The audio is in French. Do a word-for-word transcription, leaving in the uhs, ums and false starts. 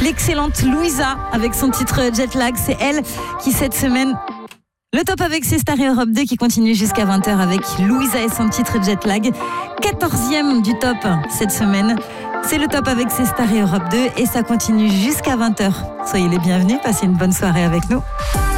l'excellente Louisa avec son titre Jet Lag. C'est elle qui cette semaine... Le top avec ses stars et Europe deux qui continue jusqu'à vingt heures avec Louisa et son titre Jet Lag. quatorzième du top cette semaine. C'est le top avec ses stars et Europe deux et ça continue jusqu'à vingt heures. Soyez les bienvenus, passez une bonne soirée avec nous.